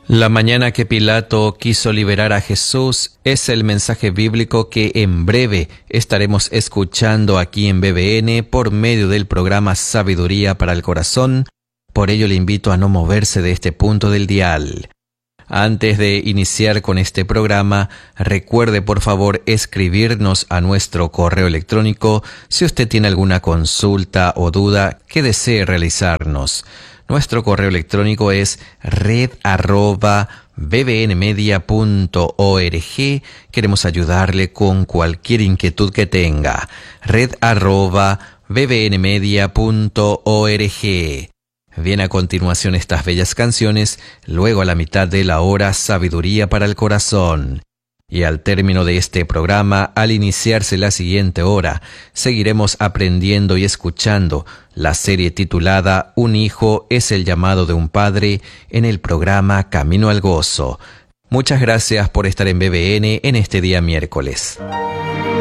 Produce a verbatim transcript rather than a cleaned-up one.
La mañana que Pilato quiso liberar a Jesús es el mensaje bíblico que en breve estaremos escuchando aquí en B B N por medio del programa Sabiduría para el Corazón. Por ello le invito a no moverse de este punto del dial. Antes de iniciar con este programa, recuerde por favor escribirnos a nuestro correo electrónico si usted tiene alguna consulta o duda que desee realizarnos. Nuestro correo electrónico es red arroba bbnmedia punto org. Queremos ayudarle con cualquier inquietud que tenga. red arroba bbnmedia punto org. Bien, a continuación estas bellas canciones, luego a la mitad de la hora Sabiduría para el Corazón. Y al término de este programa, al iniciarse la siguiente hora, seguiremos aprendiendo y escuchando la serie titulada Un hijo es el llamado de un padre en el programa Camino al Gozo. Muchas gracias por estar en B B N en este día miércoles.